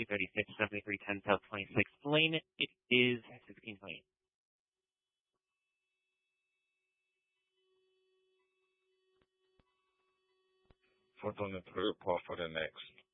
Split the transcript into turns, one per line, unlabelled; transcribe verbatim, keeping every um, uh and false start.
thirty-six, seventy-three ten South twenty-sixth Lane. It is sixteen twenty.
Fourth on the third, call for the next.